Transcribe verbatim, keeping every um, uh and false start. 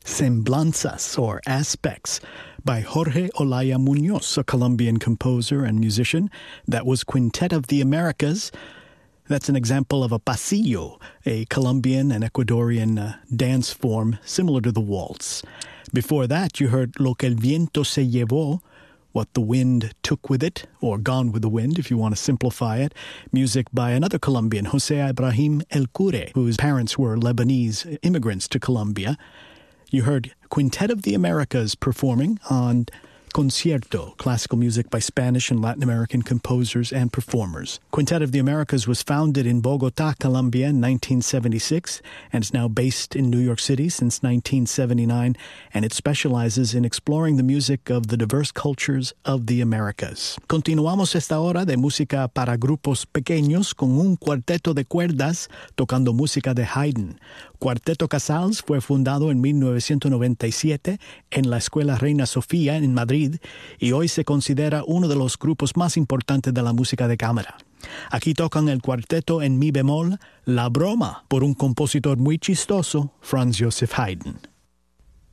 Semblanzas, or Aspects, by Jorge Olaya Munoz, a Colombian composer and musician. That was Quintet of the Americas. That's an example of a pasillo, a Colombian and Ecuadorian uh, dance form similar to the waltz. Before that, you heard Lo que el viento se llevó, what the wind took with it, or Gone with the Wind, if you want to simplify it. Music by another Colombian, Jose Ibrahim El Cure, whose parents were Lebanese immigrants to Colombia. You heard Quintet of the Americas performing on Concierto, classical music by Spanish and Latin American composers and performers. Quintet of the Americas was founded in Bogotá, Colombia in nineteen seventy-six and is now based in New York City since nineteen seventy-nine, and it specializes in exploring the music of the diverse cultures of the Americas. Continuamos esta hora de música para grupos pequeños con un cuarteto de cuerdas tocando música de Haydn. Cuarteto Casals fue fundado en mil novecientos noventa y siete en la Escuela Reina Sofía en Madrid y hoy se considera uno de los grupos más importantes de la música de cámara. Aquí tocan el cuarteto en mi bemol, La Broma, por un compositor muy chistoso, Franz Joseph Haydn.